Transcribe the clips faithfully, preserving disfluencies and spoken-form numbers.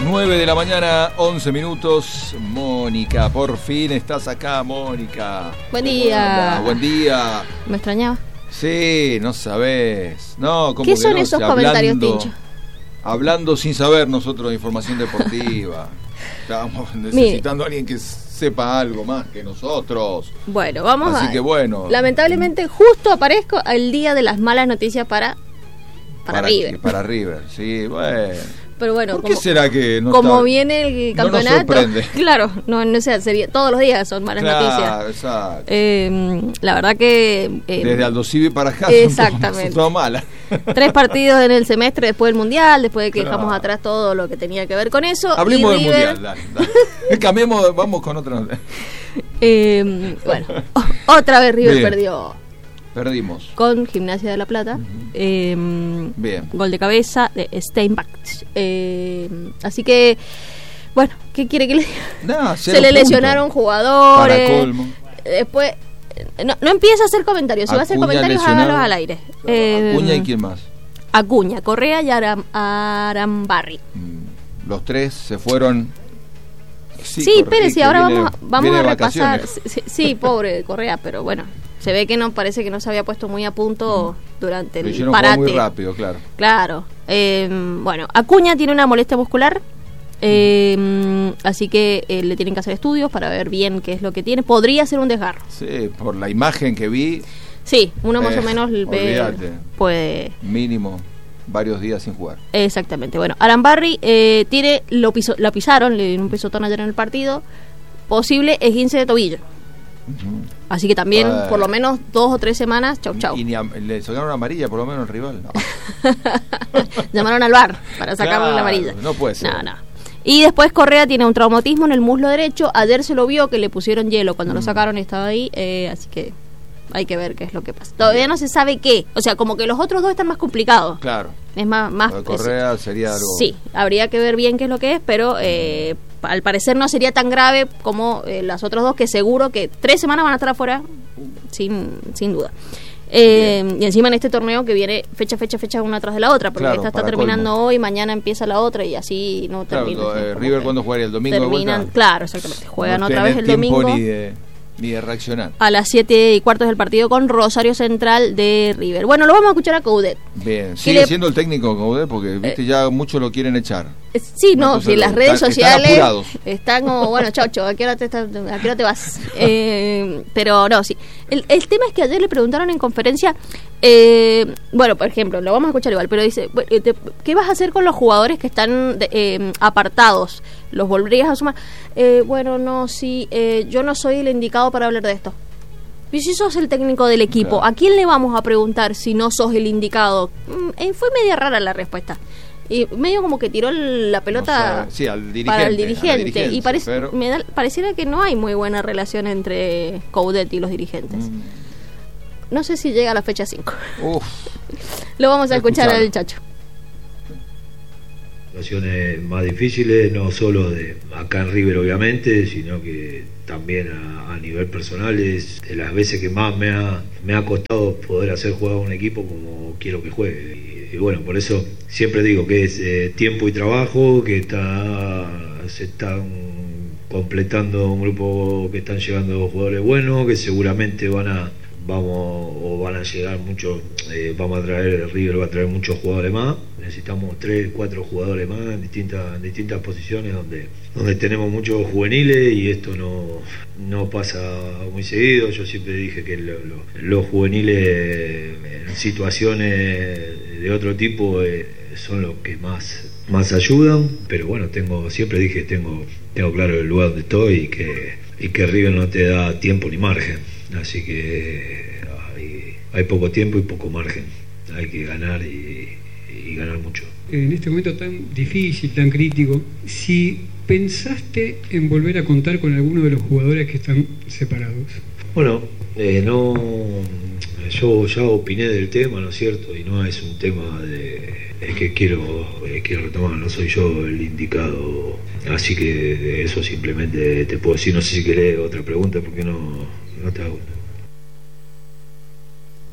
nueve de la mañana, once minutos. Mónica, por fin estás acá, Mónica. Buen día. Hola, buen día. ¿Me extrañaba? Sí, no sabés. No, ¿cómo ¿Qué que son no? esos Si comentarios, hablando, Tincho? Hablando sin saber nosotros de información deportiva. Estábamos necesitando a alguien que sepa algo más que nosotros. Bueno, vamos Así a... que bueno. Lamentablemente justo aparezco el día de las malas noticias para, para, para River. Para River, sí, bueno. Pero bueno, ¿por como, qué será que no como está, viene el campeonato? No nos sorprende. Claro, no, no sé, sería, todos los días son malas claro, noticias. Exacto. Eh, la verdad que... Eh, Desde Aldo Civi para acá exactamente. son todas malas. Tres partidos en el semestre después del Mundial, después de que claro. dejamos atrás todo lo que tenía que ver con eso. Hablemos y del River... Mundial, dale, dale. Cambiemos, vamos con otra. eh, bueno, otra vez River Bien. perdió. Perdimos. Con Gimnasia de la Plata. Uh-huh. eh, Bien. Gol de cabeza de Steinbach. Eh, así que, bueno, ¿qué quiere que le diga? No, se le punto. lesionaron jugadores. Para colmo. Después, no, no empieza a hacer comentarios. Si Acuña va a hacer comentarios, hágalos al aire. Eh, Acuña y quién más. Acuña, Correa y Aram, Arambarri. Mm, los tres se fueron. Sí, sí Pérez, y sí, ahora viene, vamos, vamos a repasar. Sí, sí, pobre Correa, pero bueno. Se ve que no parece que no se había puesto muy a punto mm. durante el Lo parate. Muy rápido, claro. Claro. Eh, bueno, Acuña tiene una molestia muscular, eh, mm. así que eh, le tienen que hacer estudios para ver bien qué es lo que tiene. Podría ser un desgarro. Sí, por la imagen que vi. Sí, uno eh, más o menos ve, puede. Mínimo varios días sin jugar. Exactamente. Bueno, Arambarri eh, tiene lo piso, la pisaron, le dieron un pisotón ayer en el partido. Posible esguince de tobillo. Uh-huh. Así que también, uh, por lo menos dos o tres semanas, chau chau. Y ni a, le sacaron amarilla, por lo menos, al rival. No. Llamaron al V A R para sacarle claro, la amarilla. No puede ser. No, no. Y después Correa tiene un traumatismo en el muslo derecho. Ayer se lo vio que le pusieron hielo cuando mm. lo sacaron y estaba ahí. Eh, así que hay que ver qué es lo que pasa. Todavía no se sabe qué. O sea, como que los otros dos están más complicados. Claro. Es más... más Correa sería algo... Sí, habría que ver bien qué es lo que es, pero... Eh, al parecer no sería tan grave como eh, las otros dos, que seguro que tres semanas van a estar afuera sin, sin duda. Eh, y encima en este torneo que viene fecha, fecha, fecha una tras de la otra, porque claro, esta está terminando colmo. Hoy, mañana empieza la otra y así no claro, termina. Claro, eh, River cuándo jugaría, el domingo terminan, de vuelta. Claro, exactamente, juegan no otra vez el domingo. Ni de, ni de reaccionar. A las siete y cuartos del partido con Rosario Central de River. Bueno, lo vamos a escuchar a Coudet. Bien, sigue le... siendo el técnico Coudet porque viste eh, ya muchos lo quieren echar. Sí, no, si las redes están, sociales están, están como, bueno, chaucho, ¿a qué hora te, está, a qué hora te vas? Eh, pero no, sí. El, el tema es que ayer le preguntaron en conferencia, eh, bueno, por ejemplo, lo vamos a escuchar igual, pero dice, ¿qué vas a hacer con los jugadores que están de, eh, apartados? ¿Los volverías a sumar? Eh, bueno, no, sí, eh, yo no soy el indicado para hablar de esto. Y si sos el técnico del equipo, claro. ¿A quién le vamos a preguntar si no sos el indicado? Eh, fue media rara la respuesta. Y medio como que tiró la pelota no sé, sí, al dirigente, para el dirigente. dirigente y parece, pero... me da, pareciera que no hay muy buena relación entre Coudet y los dirigentes. Mm. No sé si llega a la fecha cinco. Uf, lo vamos a escuchar al Chacho. Situaciones más difíciles, no solo de acá en River obviamente, sino que también a, a nivel personal es de las veces que más me ha, me ha costado poder hacer jugar a un equipo como quiero que juegue. Y, y bueno, por eso siempre digo que es eh, tiempo y trabajo, que está se están completando un grupo, que están llegando jugadores buenos, que seguramente van a vamos o van a llegar muchos, eh, vamos a traer, River va a traer muchos jugadores más, necesitamos tres, cuatro jugadores más en distintas, en distintas posiciones donde, donde tenemos muchos juveniles y esto no, no pasa muy seguido. Yo siempre dije que lo, lo, los juveniles en situaciones de otro tipo eh, son los que más, más ayudan, pero bueno, tengo, siempre dije tengo, tengo claro el lugar donde estoy y que, y que River no te da tiempo ni margen. Así que hay, hay poco tiempo y poco margen. Hay que ganar y, y ganar mucho. En este momento tan difícil, tan crítico, si pensaste en volver a contar con alguno de los jugadores que están separados. Bueno, eh, no, yo ya opiné del tema, ¿no es cierto? Y no es un tema de es que quiero, eh, quiero retomar, no soy yo el indicado. Así que eso simplemente te puedo decir. No sé si querés otra pregunta, porque no... No te hago.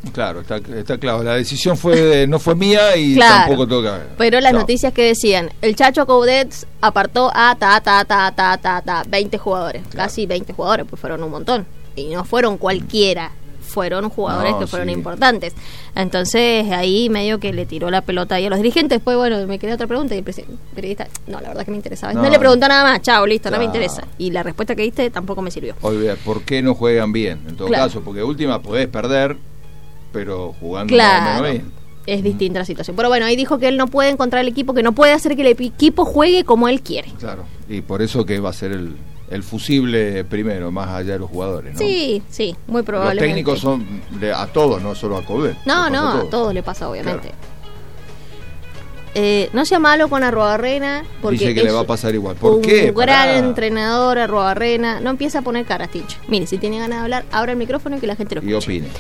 Claro, está, está claro. La decisión fue de, no fue mía y claro, tampoco toca. Pero las Chao. noticias que decían, el Chacho Coudet apartó a ta, ta, ta, ta, ta, ta, veinte jugadores. Claro. Casi veinte jugadores, pues fueron un montón. Y no fueron cualquiera. Fueron jugadores no, que fueron sí. importantes. Entonces ahí medio que le tiró la pelota ahí a los dirigentes. Después, bueno, me quedé otra pregunta y el periodista, no, la verdad que me interesaba. No, no le preguntó nada más, chao, listo, claro. no me interesa. Y la respuesta que diste tampoco me sirvió. Olvidar, ¿por qué no juegan bien? En todo claro. caso, porque última podés perder, pero jugando claro. menos bien. Es distinta la situación. Pero bueno, ahí dijo que él no puede encontrar el equipo, que no puede hacer que el equipo juegue como él quiere. Claro, y por eso que va a ser el... el fusible primero, más allá de los jugadores, ¿no? Sí, sí, muy probablemente. Los técnicos son de, a todos, no solo a Coudet. No, no, a todos. a todos le pasa, obviamente. Claro. Eh, no sea malo con Arruabarrena, porque dice que es le va a pasar igual. ¿Por un qué? Un gran entrenador, Arruabarrena. No empieza a poner caras, Tincho. Mire, si tiene ganas de hablar, abra el micrófono y que la gente lo escuche. Y opine.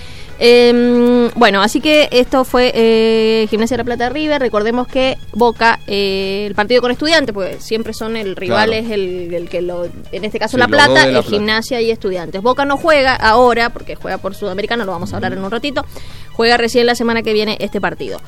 Eh, bueno, así que esto fue eh, Gimnasia de la Plata River. Recordemos que Boca, eh, el partido con Estudiantes, porque siempre son el rival, claro. es el, el que lo, en este caso sí, La Plata, es Gimnasia y Estudiantes. Boca no juega ahora, porque juega por Sudamericano, lo vamos a hablar en un ratito. Juega recién la semana que viene este partido.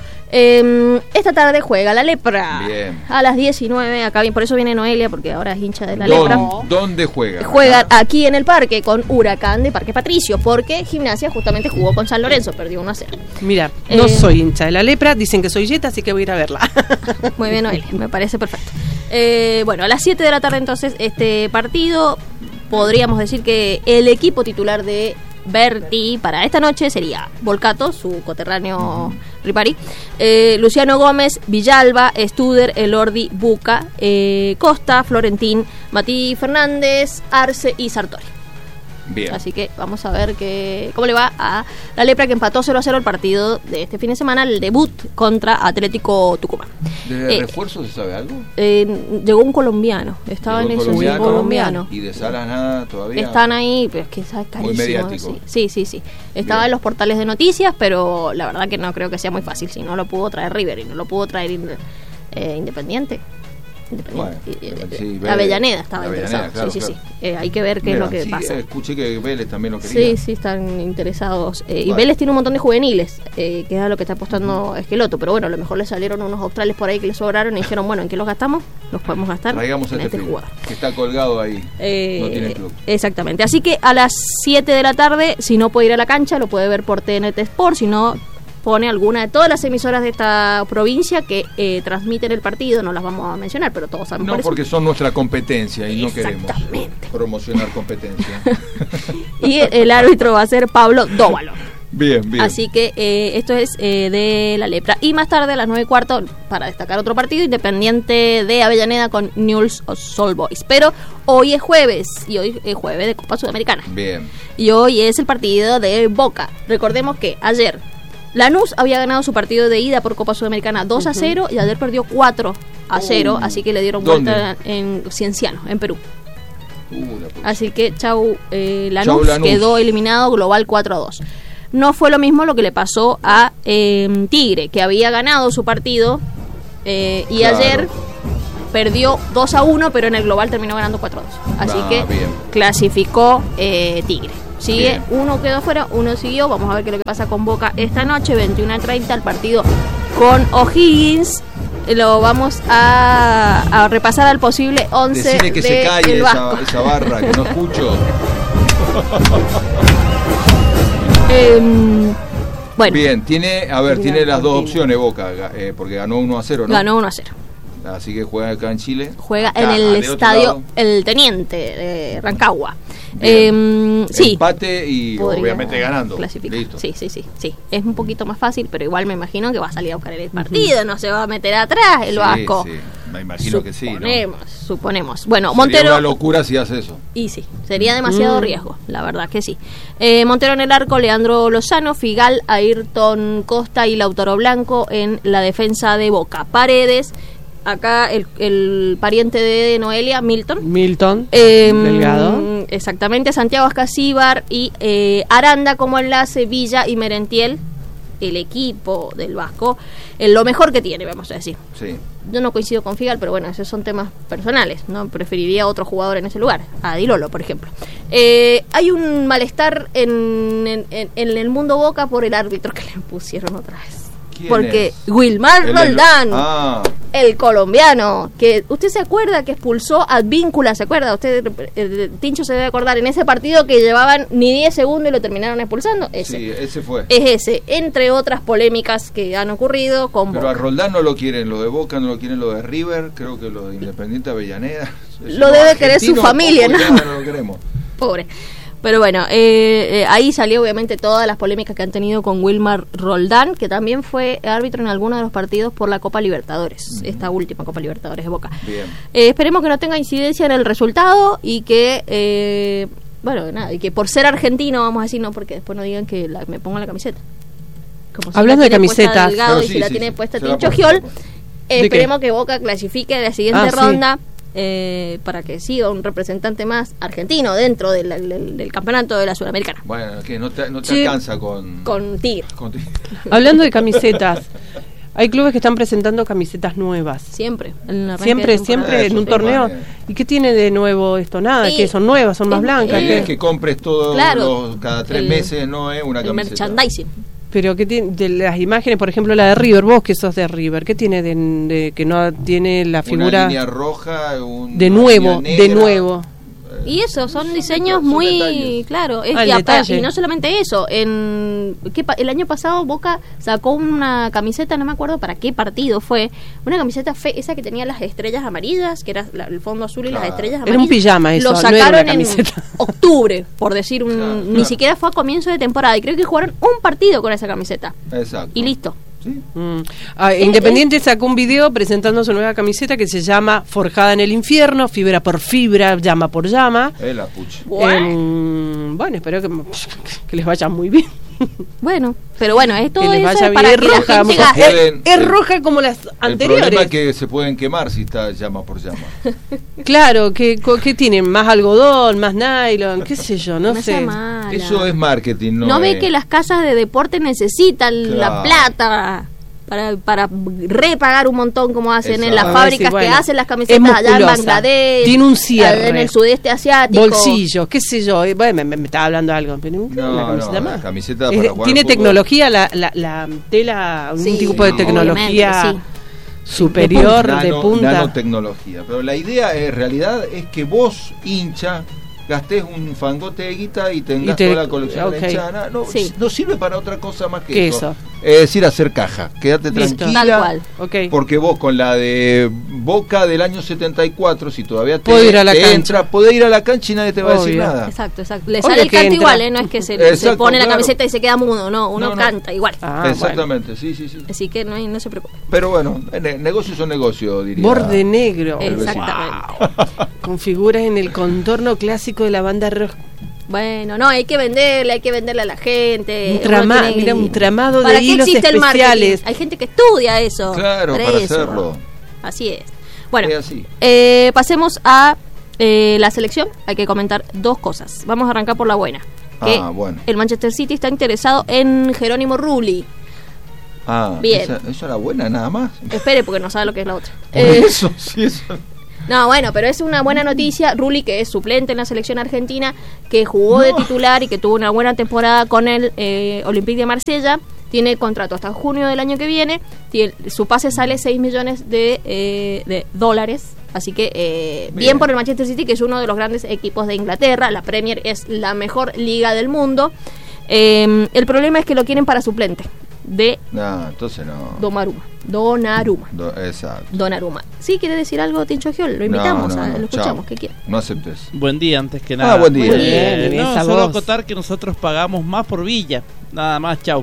Eh, esta tarde juega La Lepra. Bien. A las diecinueve, acá bien, por eso viene Noelia, porque ahora es hincha de La ¿Dónde, Lepra. ¿Dónde juega? Juega aquí en el parque con Huracán de Parque Patricio, porque Gimnasia justamente jugó con San Lorenzo, perdió uno a cero. Mira, no eh, soy hincha de La Lepra, dicen que soy yeta, así que voy a ir a verla. Muy bien, Noelia, me parece perfecto. Eh, bueno, a las siete de la tarde entonces este partido, podríamos decir que el equipo titular de Berti para esta noche sería Volcato, su coterráneo Ripari, eh, Luciano Gómez, Villalba, Studer, Elordi, Buca, eh, Costa, Florentín, Mati Fernández, Arce y Sartori. Bien. Así que vamos a ver que, cómo le va a La Lepra, que empató cero a cero el partido de este fin de semana, el debut contra Atlético Tucumán. ¿De eh, refuerzo se sabe algo? Eh, llegó un colombiano, estaba en eso, colombiano, colombiano. ¿Y de Salas nada todavía? Están ahí, pero es que es carísimo. Muy mediático. Sí, sí, sí, sí. Estaba Bien. en los portales de noticias, pero la verdad que no creo que sea muy fácil. Si no lo pudo traer River y no lo pudo traer eh, Independiente. Bueno, sí, Avellaneda estaba Avellaneda, interesado. Claro, sí, sí, claro. sí. Eh, hay que ver qué Mira, es lo que sí, pasa. Eh, escuché que Vélez también lo quería. Sí, sí, están interesados. Eh, vale. Y Vélez tiene un montón de juveniles, eh, que es a lo que está apostando Esqueloto. Pero bueno, a lo mejor le salieron unos australes por ahí que le sobraron y dijeron, bueno, ¿en qué los gastamos? Los podemos gastar Traigamos en este, este jugador. Que está colgado ahí. Eh, no tiene club. Exactamente. Así que a las siete de la tarde, si no puede ir a la cancha, lo puede ver por T N T Sport. Si no, pone alguna de todas las emisoras de esta provincia que eh, transmiten el partido, no las vamos a mencionar, pero todos sabemos. No, porque son nuestra competencia y no queremos Exactamente. promocionar competencia. Y el, el árbitro va a ser Pablo Dóvalo. Bien, bien. Así que eh, esto es eh, de La Lepra. Y más tarde, a las nueve y cuarto, para destacar otro partido, Independiente de Avellaneda con Newell's Old Boys. Pero hoy es jueves, y hoy es jueves de Copa Sudamericana. Bien. Y hoy es el partido de Boca. Recordemos que ayer Lanús había ganado su partido de ida por Copa Sudamericana dos a cero y ayer perdió cuatro a cero, uh, así que le dieron vuelta en Cienciano, en Perú. Uh, así que chau, eh, Lanús, chau, Lanús quedó eliminado global cuatro a dos. No fue lo mismo lo que le pasó a eh, Tigre, que había ganado su partido eh, y claro. ayer perdió dos a uno, pero en el global terminó ganando cuatro a dos. Así ah, que bien. clasificó eh, Tigre. Sigue, Bien. uno quedó fuera, uno siguió. Vamos a ver qué es lo que pasa con Boca esta noche, veintiuno a treinta, el partido con O'Higgins. Lo vamos a, a repasar al posible once. Decirle que de se calle el esa, esa barra, que no escucho. eh, bueno. Bien, tiene, a ver, tiene las dos opciones Boca, eh, porque ganó uno a cero, ¿no? Ganó uno a cero. Así que juega acá en Chile. Juega acá, en el estadio El Teniente de Rancagua. Eh, sí. Empate y obviamente ganando. Listo. Sí, sí, sí, sí. Es un poquito más fácil, pero igual me imagino que va a salir a buscar el partido, uh-huh. no se va a meter atrás el sí, Vasco. Sí. Me imagino suponemos, que sí. Suponemos, ¿no? suponemos. Bueno, sería Montero. Sería una locura si hace eso. Y sí, sería demasiado mm. riesgo, la verdad que sí. Eh, Montero en el arco, Leandro Lozano, Figal, Ayrton Costa y Lautaro Blanco en la defensa de Boca. Paredes. Acá el, el pariente de Noelia, Milton. Milton, eh, Delgado. Exactamente, Santiago Ascasíbar y eh, Aranda como enlace, Villa y Merentiel el equipo del Vasco en lo mejor que tiene, vamos a decir. Sí. Yo no coincido con Figal, pero bueno, esos son temas personales, ¿no? Preferiría otro jugador en ese lugar, a Di Lolo, por ejemplo. Eh, hay un malestar en, en, en, en el mundo Boca por el árbitro que le pusieron otra vez. Porque es? Wilmar El- Roldán, Ah, el colombiano, que usted se acuerda que expulsó a Advíncula, ¿se acuerda? Usted, el Tincho se debe acordar, en ese partido que llevaban ni diez segundos y lo terminaron expulsando. Ese. sí, ese fue. Es ese, entre otras polémicas que han ocurrido con Pero a Boca. Roldán no lo quieren, lo de Boca no lo quieren, lo de River, creo que lo de Independiente Avellaneda. Eso Lo no, debe querer su argentino, familia, poco, ¿no? ya no lo queremos. Pobre. Pero bueno, eh, eh, ahí salió obviamente todas las polémicas que han tenido con Wilmar Roldán, que también fue árbitro en algunos de los partidos por la Copa Libertadores, uh-huh. esta última Copa Libertadores de Boca. Bien. Eh, esperemos que no tenga incidencia en el resultado y que, eh, bueno, nada, y que por ser argentino, vamos a decir, no, porque después no digan que la, me pongan la camiseta. Como si Hablando la de tiene puesta camisetas. Delgado Pero y sí, si la sí, tiene sí, puesta se la Tincho pone, Giol, se la pone. eh, ¿De esperemos qué? que Boca clasifique a la siguiente Ah, sí. ronda. Eh, para que siga un representante más argentino dentro del, del, del campeonato de la Sudamericana. Bueno, que no te, no te Sí. alcanza con... Con Tigre. con- Hablando de camisetas, hay clubes que están presentando camisetas nuevas. Siempre. En el arranque Siempre, de temporada. siempre en un Eso, torneo. permanente. ¿Y qué tiene de nuevo esto? Nada, Y- que son nuevas, son más es- blancas. La idea ¿qué? es que compres todos Claro. los, cada tres El- meses, no es una El camiseta. merchandising. Pero ¿qué tiene de las imágenes, por ejemplo, la de River, vos que sos de River, ¿qué tiene de, de que no tiene la Una figura línea roja, un- de una nuevo, línea de negra. nuevo? Y eso, son Son diseños son muy detalles. claro. Es, Ah, el y, apa- detalle. y no solamente eso. En ¿qué pa- el año pasado Boca sacó una camiseta, no me acuerdo para qué partido fue, una camiseta fe, esa que tenía las estrellas amarillas, que era la- el fondo azul y Claro. las estrellas Era amarillas. un pijama eso, Lo no era sacaron una camiseta. en octubre, por decir un, Claro, ni claro. siquiera fue a comienzo de temporada y creo que jugaron un partido con esa camiseta Exacto. y listo. ¿Sí? Mm. Ah, Independiente sacó un video presentando su nueva camiseta que se llama Forjada en el Infierno, fibra por fibra, llama por llama. Es la pucha. Em, bueno, espero que, que les vaya muy bien. Bueno, pero bueno, es todo que les eso vaya es para bien. que Es la roja, gente vamos a- gaste. Pueden- es roja como las El anteriores. problema es que se pueden quemar si está llama por llama. Claro, que, co- que tienen más algodón, más nylon, qué sé yo, no No sé. sea mala. Eso es marketing, ¿no? No, ve es- que las casas de deporte necesitan la Claro. plata para, para repagar un montón como hacen en Exacto. las Ah, fábricas sí, bueno. que hacen las Es camisetas allá en musculosa. Bangladesh, Tiene un cierre. en el sudeste asiático. Bolsillos, qué sé yo. eh, Bueno, me, me- me estaba hablando algo. Pero No, una camiseta no, más. la camiseta Es- para jugar tiene al fútbol. tecnología, la, la, la tela, algún Sí, tipo de sí, tecnología obviamente, superior, de Nano- punta. nanotecnología. Pero la idea en realidad es que vos, hincha, gastés un fangote de guita y tengas Y te- toda la colección ok. de la hinchada. No, Sí. no sirve para otra cosa más que ¿Qué eso. eso? Es decir, hacer caja. Quédate Listo. tranquila. Tal cual. Ok. Porque vos con la de Boca del año setenta y cuatro, si todavía te, Puedo ir a la te cancha. entra, podés ir a la cancha y nadie te va a decir Obvio. nada. Exacto, exacto. Le Obvio sale el que canto entra. igual, ¿eh? No es que se, se Exacto, pone la claro. camiseta y se queda mudo, no, uno No, no. canta igual. Ah, Exactamente, sí, sí, sí. Así que no, hay- no se preocupe. Pero bueno, ne- negocios son negocios, diría. bueno. Borde negro. El vecino. Exactamente. Con figuras en el contorno clásico de la banda roja. Bueno, no, hay que venderle, hay que venderle a la gente. Un Uno trama- tiene- mira, un tramado de ¿Para qué hilos existe el especiales? marketing? Hay gente que estudia eso. Claro, para eso. hacerlo. Así es. Bueno, Es así. eh, pasemos a eh, la selección. Hay que comentar dos cosas. Vamos a arrancar por la buena. Que Ah, bueno. el Manchester City está interesado en Jerónimo Rulli. Ah, Bien. Esa, esa era buena nada más. Espere, porque no sabe lo que es la otra. Por Eh, eso, sí, eso. No, bueno, pero es una buena noticia. Rulli, que es suplente en la selección argentina, que jugó de titular y que tuvo una buena temporada con el eh, Olympique de Marsella, tiene contrato hasta junio del año que viene. Tiene- su pase sale seis millones de, eh, de dólares. Así que eh, bien. Bien. por el Manchester City, que es uno de los grandes equipos de Inglaterra. La Premier es la mejor liga del mundo. Eh, el problema es que lo quieren para suplente de No, entonces no. Donnarumma. Donnarumma. Do- exacto. Donnarumma. ¿Sí quiere decir algo, Tincho Giol? Lo invitamos, No, no, a- no, lo escuchamos. chao. ¿Qué quiere? No aceptes. Buen día, antes que Ah, nada. buen día. Buen día. Eh, Bien, no, esa solo voz. acotar que nosotros pagamos más por Villa. Nada más, chau.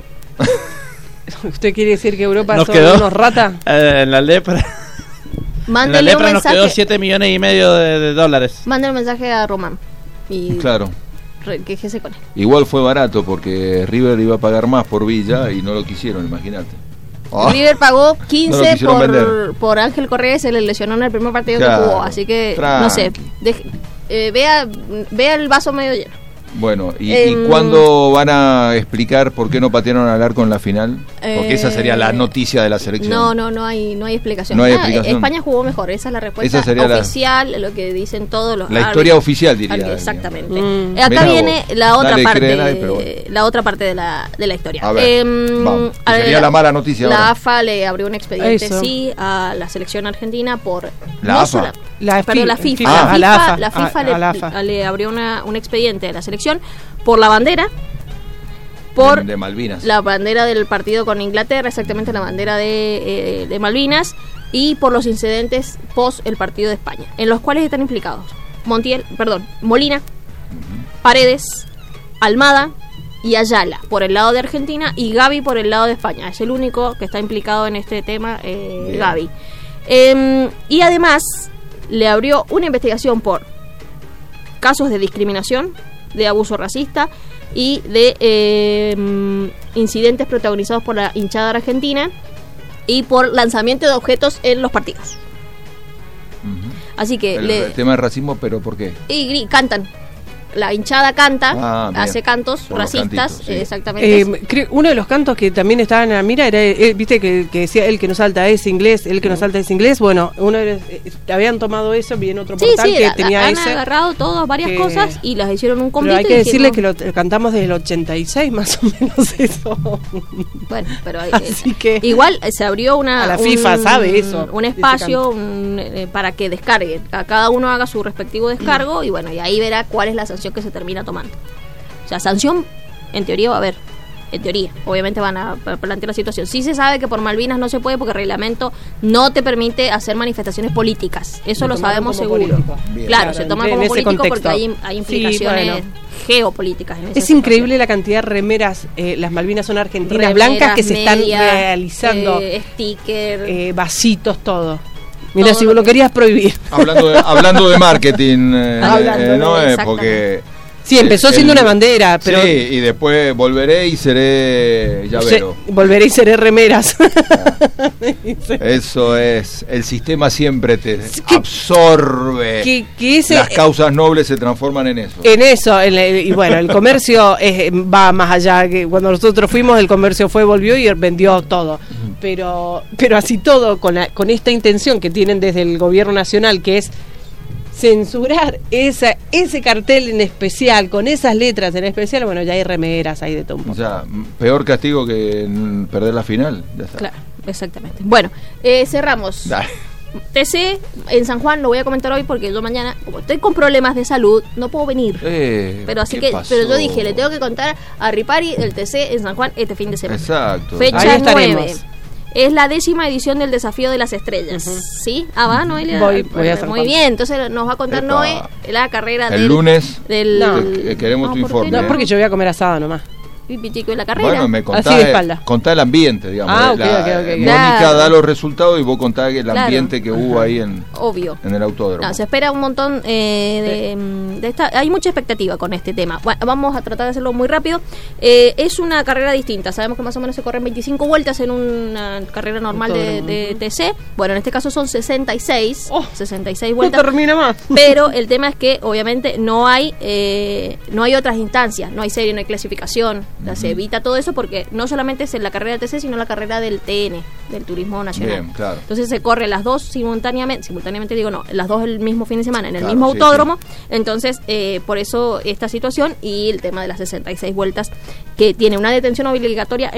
¿Usted quiere decir que Europa Nos son quedó- unos ratas? Eh, en la lepra. En la Mándele un lepra nos quedó mensaje. siete millones y medio de, de dólares. Mándale un mensaje a Román. Y Claro. re- quejese con él. Igual fue barato porque River iba a pagar más por Villa y no lo quisieron, imagínate. Ah, River pagó No lo quince quisieron por, vender. por Ángel Correa y se le lesionó en el primer partido Claro, que jugó. Así que, tranqui. no sé. deje- eh, vea, vea el vaso medio lleno. Bueno, ¿y, Eh, ¿y cuándo van a explicar por qué no patearon al arco en la final? Porque Eh, esa sería la noticia de la selección. No, no, no hay, no hay explicación. No hay Ah, explicación. España jugó mejor, esa es la respuesta Esa sería la- oficial, lo que dicen todos los La árbitros. historia oficial, diría. Arbi- Exactamente. Mm. Eh, Acá Mirá viene vos. la otra Nadie parte, cree a nadie, pero bueno. la otra parte de la, de la historia. A ver, Em, vamos, que a ver, sería la mala noticia La ahora. A F A le abrió un expediente, Eso. sí, a la selección argentina por... ¿La no A F A? sola- La perdón, Fi- la FIFA. FIFA, la a la FIFA, AFA, la FIFA a- le, a la AFA. le abrió una, un expediente a la selección por la bandera, por de Malvinas. la bandera del partido con Inglaterra, exactamente la bandera de, eh, de Malvinas, y por los incidentes post el partido de España, en los cuales están implicados Montiel, perdón, Molina, Paredes, Almada y Ayala por el lado de Argentina y Gavi por el lado de España. Es el único que está implicado en este tema, eh, Bien. Gavi. Eh, y además le abrió una investigación por casos de discriminación, de abuso racista y de eh, incidentes protagonizados por la hinchada argentina y por lanzamiento de objetos en los partidos. Ujú. Así que el, le, el tema de racismo, pero ¿por qué? y gri- cantan. La hinchada canta, Ah, bien. hace cantos Por los racistas, cantitos, sí. eh, exactamente. Eh, creo- uno de los cantos que también estaba en la mira era, eh, viste, que, que decía el que no salta es inglés, el que no salta es inglés. Bueno, uno de los- eh, habían tomado eso, vi en otro sí, portal sí, que la- tenía la- han ese. agarrado todas varias que- cosas y las hicieron un Pero convite. hay que y decirle dijeron, que lo cantamos desde el ochenta y seis, más o menos eso. bueno, pero hay- Así que- igual eh, se abrió una A la FIFA sabe eso, un ese espacio un, eh, para que descargue, a cada uno haga su respectivo descargo y bueno, y ahí verá cuál es la sanción que se termina tomando. O sea, sanción en teoría va a haber, en teoría, obviamente van a p- plantear la situación. Sí se sabe que por Malvinas no se puede porque el reglamento no te permite hacer manifestaciones políticas, eso Lo lo tomaron sabemos como seguro. político. Bien. Claro, Claro, se toma en como ese político contexto. porque hay, hay Sí, implicaciones bueno. geopolíticas en esa Es situación. increíble la cantidad de remeras, eh, las Malvinas son argentinas Remeras, blancas que se están medias, realizando, eh, sticker, eh, vasitos, todo. Mira, Todo si lo vos lo que- querías prohibir. Hablando de, hablando de marketing, eh, Hablando eh, de- ¿no? Eh, exactamente. porque... Sí, empezó el- siendo una bandera, pero Sí, y después volveré y seré llavero. se- volveré y seré remeras. Eso es, el sistema siempre te que- absorbe. que, que ese, Las causas nobles se transforman en eso. en eso, en la- y bueno, el comercio es- va más allá. Que cuando nosotros fuimos, el comercio fue, volvió y vendió todo. Pero, pero así todo, con, la- con esta intención que tienen desde el gobierno nacional, que es censurar esa, ese cartel en especial, con esas letras en especial, bueno, ya hay remeras, hay de todo un O poco. sea, m- peor castigo que mm, perder la final. Ya está. claro, exactamente. Bueno, eh, cerramos. Dale. T C en San Juan lo voy a comentar hoy porque yo mañana, como estoy con problemas de salud, no puedo venir. Eh, Pero así ¿qué que, pasó? pero yo dije, le tengo que contar a Ripari el T C en San Juan este fin de semana. Exacto. Fecha Ahí estaremos. nueve. Es la décima edición del Desafío de las Estrellas. ¿Sí? Ah, va, Noelia. Voy- voy a San Muy Juan. bien, entonces nos va a contar Epa. Noé la carrera El del, lunes del No. te- eh, queremos tu ¿por qué informe, no? No, porque yo voy a comer asado nomás. Pipitico de la carrera. Bueno, me Así contá, de eh, espalda. contá el ambiente, digamos. Ah, eh, ok, la- ok, ok, ok. Mónica Claro. da los resultados y vos contás el Claro. ambiente que hubo ahí en, Obvio. en el autódromo. No, se espera un montón eh, de, mm, de esta. Hay mucha expectativa con este tema. Bueno, vamos a tratar de hacerlo muy rápido. Eh, es una carrera distinta. Sabemos que más o menos se corren veinticinco vueltas en una carrera normal de, Autódromo. de T C. Bueno, en este caso son sesenta y seis. Oh, sesenta y seis No vueltas. termina más. Pero el tema es que obviamente no hay eh, no hay otras instancias, no hay serie, no hay clasificación. O sea, se evita todo eso porque no solamente es en la carrera del T C, sino la carrera del T N, del Turismo Nacional. Bien, claro. Entonces se corre las dos simultáneamente, simultáneamente digo no, las dos el mismo fin de semana en el Claro, mismo sí, autódromo. Entonces, eh, por eso esta situación y el tema de las sesenta y seis vueltas que tiene una detención obligatoria